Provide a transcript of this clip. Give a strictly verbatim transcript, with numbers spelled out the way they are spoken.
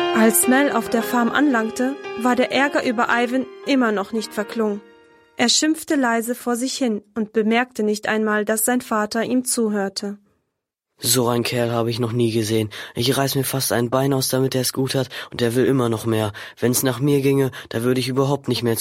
Als Mel auf der Farm anlangte, war der Ärger über Ivan immer noch nicht verklungen. Er schimpfte leise vor sich hin und bemerkte nicht einmal, dass sein Vater ihm zuhörte. So einen Kerl habe ich noch nie gesehen. Ich reiß mir fast ein Bein aus, damit er es gut hat, und er will immer noch mehr. Wenn's nach mir ginge, da würde ich überhaupt nicht mehr